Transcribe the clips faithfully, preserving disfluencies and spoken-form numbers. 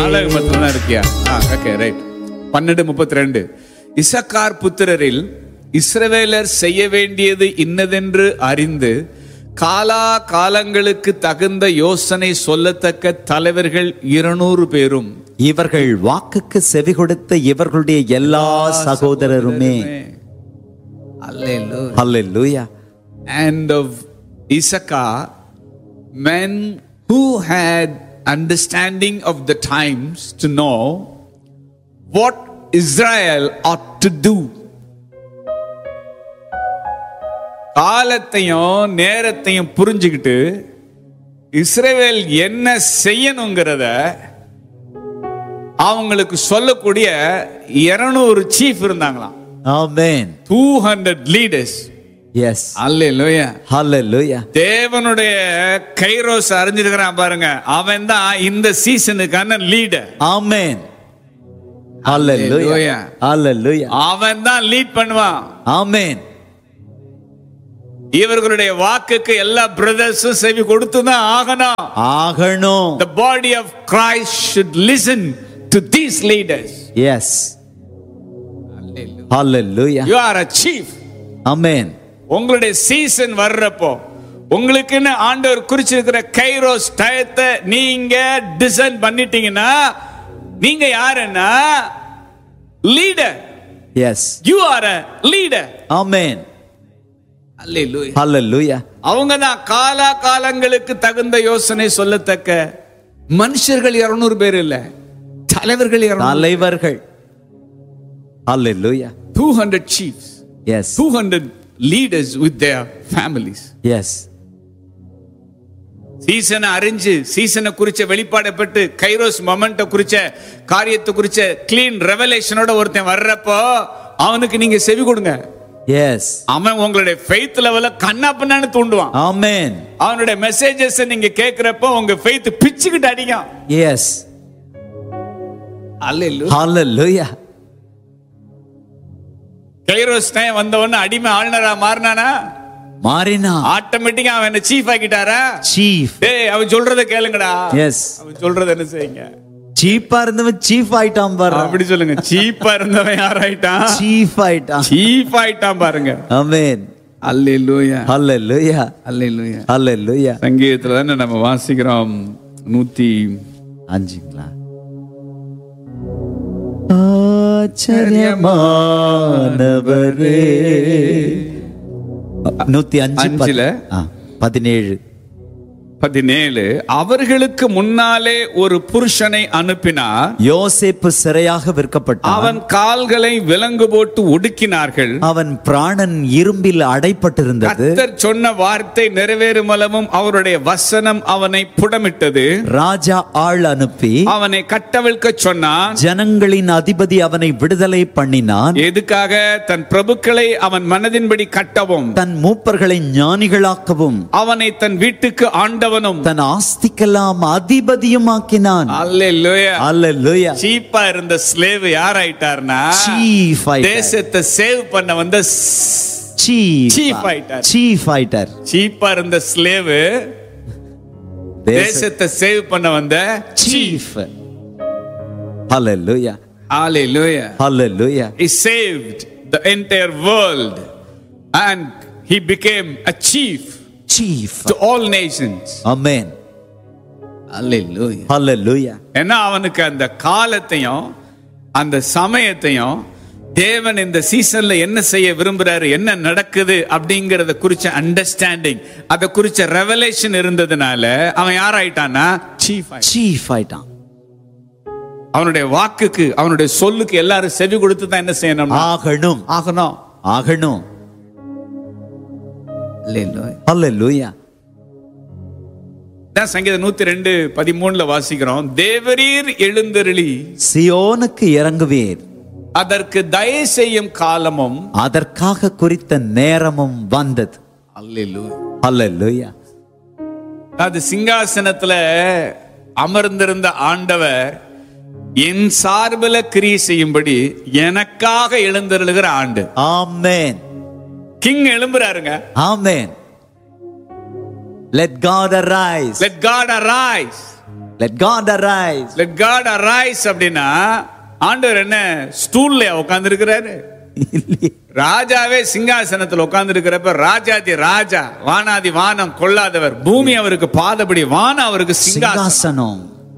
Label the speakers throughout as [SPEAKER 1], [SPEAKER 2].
[SPEAKER 1] இருக்கியா? Okay, right. பன்னெண்டு முப்பத்தி ரெண்டு. இசக்கார் புத்திரரில் இஸ்ரவேலர் செய்ய வேண்டியது இன்னதென்று அறிந்து காலா காலங்களுக்கு தகுந்த யோசனை சொல்லத்தக்க தலைவர்கள் இருநூறு பேரும்
[SPEAKER 2] இவர்கள் வாக்குக்கு செவி கொடுத்த இவர்களுடைய எல்லா சகோதரருமே. Hallelujah.
[SPEAKER 1] And of Issachar, men who had understanding of the times to know what Israel ought to do. காலத்தையும் நேரத்தையும் புரிஞ்சுக்கிட்டு இஸ்ரவேல் என்ன செய்யணுங்கிறத அவங்களுக்கு சொல்லக்கூடிய இருநூறு சீஃப் இருந்தாங்களாம்.
[SPEAKER 2] Amen.
[SPEAKER 1] two hundred leaders.
[SPEAKER 2] Yes.
[SPEAKER 1] Hallelujah.
[SPEAKER 2] Hallelujah.
[SPEAKER 1] தேவனுடைய கைரோஸ் அறிஞ்சிருக்கிறான் பாருங்க, அவன் தான் இந்த சீசனுக்கான லீடர்.
[SPEAKER 2] Amen. Hallelujah. Hallelujah.
[SPEAKER 1] அவன் தான் லீட் பண்ணுவான்.
[SPEAKER 2] Amen.
[SPEAKER 1] இவர்களுடைய வாக்குக்கு எல்லா பிரதர்ஸும் செவி கொடுத்து தான் ஆகணும்.
[SPEAKER 2] ஆகணும்.
[SPEAKER 1] The body of Christ should listen to these leaders.
[SPEAKER 2] Yes. Hallelujah.
[SPEAKER 1] You are a chief.
[SPEAKER 2] Amen.
[SPEAKER 1] உங்களுடைய சீசன் வர்றப்போ உங்களுக்குன்னு ஆண்டவர் குறிச்சிருக்கிற கைரோஸ் டயத்தை நீங்க டிசைன் பண்ணிட்டீங்கன்னா நீங்க யாருன்னா leader.
[SPEAKER 2] Yes.
[SPEAKER 1] You are a leader.
[SPEAKER 2] Amen.
[SPEAKER 1] Hallelujah.
[SPEAKER 2] Hallelujah.
[SPEAKER 1] அவங்க தான் காலா காலங்களுக்கு தகுந்த யோசனை சொல்லத்தக்க மனுஷர்கள் இருநூறு பேர் இல்ல, தலைவர்கள்
[SPEAKER 2] தலைவர்கள். Hallelujah.
[SPEAKER 1] two hundred chiefs.
[SPEAKER 2] Yes.
[SPEAKER 1] two hundred leaders with their families.
[SPEAKER 2] Yes.
[SPEAKER 1] சீசனை அறிஞ்சு சீசனை குறிச்ச வெளிப்பாடப்பட்டு கைரோஸ் மொமெண்ட குறிச்ச காரியத்தை குறிச்ச கிளீன் ரெவலேஷனோட ஒருத்தன் வர்றப்போ அவனுக்கு நீங்க செவி கொடுங்க.
[SPEAKER 2] Yes.
[SPEAKER 1] அவன் உங்களுடைய ஃபெய்த் லெவல கண்ணா பின்னான்னு தூண்டுவான்.
[SPEAKER 2] Amen.
[SPEAKER 1] அவனுடைய மெசேஜஸ் நீங்க கேக்குறப்போ உங்க ஃபெய்த் பிச்சுக்கிட்டு அடிக்கும்.
[SPEAKER 2] Yes.
[SPEAKER 1] Hallelujah.
[SPEAKER 2] Hallelujah.
[SPEAKER 1] Kairos time வந்தவன அடிமை ஆளுநரா மாறினானா?
[SPEAKER 2] மாறினா.
[SPEAKER 1] ஆட்டோமேட்டிக்கா அவன் என்ன சீஃப் ஆக்கிட்டாரா?
[SPEAKER 2] சீஃப்.
[SPEAKER 1] டேய் அவன் சொல்றத கேளுங்கடா.
[SPEAKER 2] எஸ்.
[SPEAKER 1] அவன் சொல்றத என்ன செய்யுங்க?
[SPEAKER 2] சீப்பா இருந்தவன் சீஃப் ஆயிட்டான் பாருங்க.
[SPEAKER 1] அப்படி சொல்லுங்க. சீப்பா இருந்தவன் யார் ஆயிட்டான்?
[SPEAKER 2] சீஃப் ஆயிட்டான்.
[SPEAKER 1] சீஃப் ஆயிட்டான் பாருங்க.
[SPEAKER 2] ஆமென்.
[SPEAKER 1] அல்லேலூயா.
[SPEAKER 2] அல்லேலூயா.
[SPEAKER 1] அல்லேலூயா.
[SPEAKER 2] அல்லேலூயா.
[SPEAKER 1] சங்கீதத்துல தான நம்ம வாசிக்கிறோம் நூத்தி
[SPEAKER 2] அஞ்சுங்களா? ஆச்சரியமானவரே. நூத்தி அஞ்சு
[SPEAKER 1] அஞ்சுல
[SPEAKER 2] பதினேழு
[SPEAKER 1] பதினேழு. அவர்களுக்கு முன்னாலே ஒரு புருஷனை அனுப்பினார்.
[SPEAKER 2] யோசேப்பு சிறையாக விற்கப்பட்டான்.
[SPEAKER 1] அவன் கால்களை விலங்கு போட்டு ஒடுக்கினார்கள்.
[SPEAKER 2] அவன் பிராணன் இரும்பில் அடைப்பட்டிருந்தது.
[SPEAKER 1] கர்த்தர் சொன்ன வார்த்தை நிறைவேறும் அளவும் அவருடைய வசனம் அவனை புடமிட்டது.
[SPEAKER 2] ராஜா ஆள் அனுப்பி
[SPEAKER 1] அவனை கட்டவிழ்க்க சொன்னான்.
[SPEAKER 2] ஜனங்களின் அதிபதி அவனை விடுதலை பண்ணினான்.
[SPEAKER 1] எதுக்காக? தன் பிரபுக்களை அவன் மனதின்படி கட்டவும்,
[SPEAKER 2] தன் மூப்பர்களை ஞானிகளாக்கவும்,
[SPEAKER 1] அவனை தன் வீட்டுக்கு ஆண்ட
[SPEAKER 2] தன் ஆஸ்திக்கெல்லாம் அதிபதியும் ஆக்கினான்.
[SPEAKER 1] அல்லேலூயா.
[SPEAKER 2] அல்லேலூயா.
[SPEAKER 1] சீப்பா இருந்த ஸ்லேவ் யார் ஆயிட்டார்னா
[SPEAKER 2] சீஃப் ஆயிட்டார்.
[SPEAKER 1] தேசத்தை சேவ் பண்ண வந்த
[SPEAKER 2] சீஃப்
[SPEAKER 1] சீஃப் ஆயிட்டார்.
[SPEAKER 2] சீஃப் ஆயிட்டார்.
[SPEAKER 1] சீப்பா இருந்த ஸ்லேவ் தேசத்தை சேவ் பண்ண வந்த chief.
[SPEAKER 2] Hallelujah.
[SPEAKER 1] Hallelujah.
[SPEAKER 2] Hallelujah.
[SPEAKER 1] He saved the entire world and he became a chief.
[SPEAKER 2] Chief
[SPEAKER 1] to all nations.
[SPEAKER 2] Amen.
[SPEAKER 1] Hallelujah.
[SPEAKER 2] Hallelujah.
[SPEAKER 1] ஏன்னா அவனுக்கு அந்த காலத்தையும் அந்த சமயத்தையும் தேவன் இந்த சீசன்ல என்ன செய்ய விரும்புறாரு, என்ன நடக்குது அப்படிங்கறத குறிச்ச அண்டர்ஸ்டாண்டிங், அத குறிச்ச ரெவலேஷன் இருந்ததுனால அவன் யார் ஆயிட்டான்னா சீஃப்.
[SPEAKER 2] சீஃப் ஆயிட்டான்.
[SPEAKER 1] அவனுடைய வாக்குக்கு அவனுடைய சொல்லுக்கு எல்லாரும் செவி கொடுத்து தான் என்ன செய்யணும்? ஆகணும். ஆகணும்.
[SPEAKER 2] ஆகணும். அல்லேலூயா.
[SPEAKER 1] சங்கீதம் நூத்தி ரெண்டு பதிமூணுல வாசிக்கிறோம். தேவரீர் எழுந்தருளி
[SPEAKER 2] சியோனுக்கு இறங்குவீர்,
[SPEAKER 1] அதற்கு தயை செய்யும் காலமும்
[SPEAKER 2] அதற்காக குறித்த நேரமும் வந்தது.
[SPEAKER 1] அல்லேலூயா.
[SPEAKER 2] அல்லேலூயா.
[SPEAKER 1] அது சிங்காசனத்துல அமர்ந்திருந்த ஆண்டவர் என் சார்பில கிரியை செய்யும்படி எனக்காக எழுந்தருளுகிற ஆண்டு.
[SPEAKER 2] ஆமென்.
[SPEAKER 1] King எழும்புறாருங்க.
[SPEAKER 2] Amen. Let God arise.
[SPEAKER 1] Let God arise.
[SPEAKER 2] Let God arise.
[SPEAKER 1] Let God arise அப்படின்னா ஆண்டவர் என்ன ஸ்டூல்ல உட்கார்ந்து இருக்கிறாரு? ராஜாவே சிங்காசனத்தில் உட்கார்ந்து இருக்கிறப்ப ராஜாதி ராஜா, வானாதி வானம் கொள்ளாதவர், பூமி அவருக்கு பாதபடி, வானம் அவருக்கு சிங்காசனம்.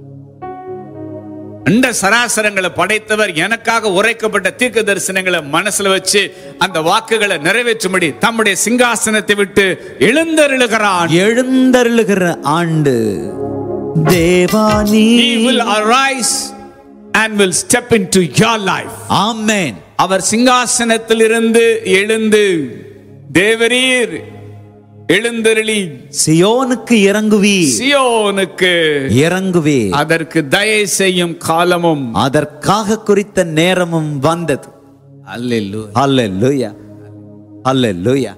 [SPEAKER 1] அண்ட சராசரங்களை படைத்தவர் எனக்காக உரைக்கப்பட்ட தீர்க்க தரிசனங்களை மனசுல வச்சு அந்த வாக்குகளை நிறைவேற்றும்படி தம்முடைய சிங்காசனத்தை விட்டு எழுந்தருளுகிறான்.
[SPEAKER 2] எழுந்தருளுகிற ஆண்டு Devani.
[SPEAKER 1] He will arise and will step into your life.
[SPEAKER 2] Amen.
[SPEAKER 1] அவர் சிங்காசனத்திலிருந்து எழுந்து தேவரீர் எழுந்தருளி
[SPEAKER 2] சியோனுக்கு இறங்குவீர்.
[SPEAKER 1] சியோனுக்கு
[SPEAKER 2] இறங்குவீர்.
[SPEAKER 1] அதற்கு தயை செய்யும் காலமும்
[SPEAKER 2] அதற்காக குறித்த நேரமும் வந்தது.
[SPEAKER 1] அல்லேலூயா.
[SPEAKER 2] Hallelujah. Hallelujah.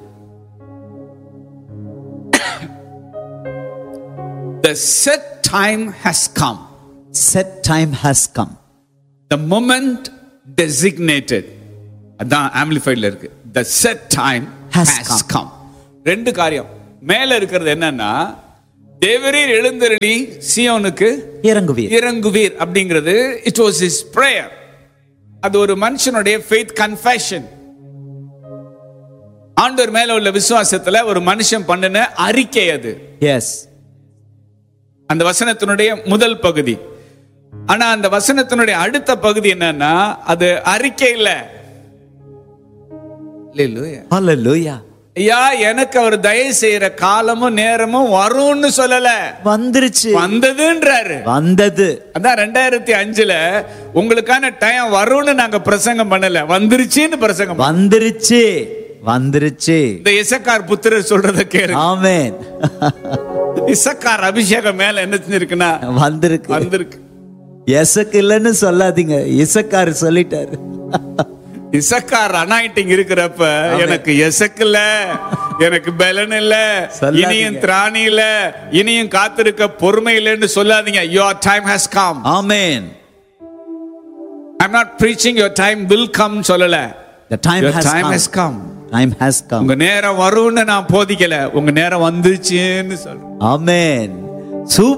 [SPEAKER 1] The set time has come.
[SPEAKER 2] Set time has come.
[SPEAKER 1] The moment designated. அதான் ஆம்பிளிஃபைட்ல இருக்கு. The set time
[SPEAKER 2] has,
[SPEAKER 1] has
[SPEAKER 2] come.
[SPEAKER 1] come. ரெண்டு காரியம். மேல இருக்கிறது என்னன்னா தேவரீர் எழுந்தருளி சியோனுக்கு
[SPEAKER 2] இறங்குவீர்.
[SPEAKER 1] இறங்குவீர் அப்படிங்கிறது it was his prayer. அது ஒரு மனுஷனுடைய faith confession. ஆண்டவர் மேல உள்ள விசுவாசத்துல ஒரு மனுஷன் பண்ணின அறிக்கை அது.
[SPEAKER 2] Yes.
[SPEAKER 1] அந்த வசனத்தினுடைய முதல் பகுதி. ஆனா அந்த வசனத்தினுடைய அடுத்த பகுதி என்னன்னா அது அறிக்கை இல்ல.
[SPEAKER 2] Hallelujah.
[SPEAKER 1] ஐயா எனக்கு அவர் தயை செய்யற காலமும் நேரமும் வரும்னு சொல்லல,
[SPEAKER 2] வந்துருச்சு,
[SPEAKER 1] வந்ததுன்றாரு.
[SPEAKER 2] வந்தது.
[SPEAKER 1] அதான் ரெண்டாயிரத்தி அஞ்சுல உங்களுக்கான டைம் வரும்னு நாங்க பிரசங்கம் பண்ணல, வந்துருச்சுன்னு பிரசங்கம்.
[SPEAKER 2] வந்துருச்சு, வந்துருச்சு.
[SPEAKER 1] இந்த இசக்கார் புத்திரர் சொல்றத கேளு.
[SPEAKER 2] ஆமென்.
[SPEAKER 1] இசக்கார் அபிஷேகம் மேல என்ன செஞ்சிருக்குன்னா
[SPEAKER 2] வந்திருக்கு,
[SPEAKER 1] வந்திருக்கு.
[SPEAKER 2] எசக்கு இல்லன்னு சொல்லாதீங்க, இசக்கார் சொல்லிட்டாரு.
[SPEAKER 1] இசக்கார் அனாயிட்டிங் இருக்கிறப்ப எனக்கு எசக்குல, எனக்கு பலன் இல்ல, இனியும் திராணி இல்ல, இனியும் காத்திருக்க பொறுமை இல்லைன்னு சொல்லாதீங்க. Your time has come.
[SPEAKER 2] Amen.
[SPEAKER 1] I'm not preaching your time will come சொல்லல.
[SPEAKER 2] The time
[SPEAKER 1] Your
[SPEAKER 2] has
[SPEAKER 1] time
[SPEAKER 2] come.
[SPEAKER 1] has come.
[SPEAKER 2] Time has come.
[SPEAKER 1] உங்க நேரம் வரும்னு நான் போதிக்கல, உங்க நேரம் வந்துருச்சுன்னு சொல்றேன்.
[SPEAKER 2] Amen.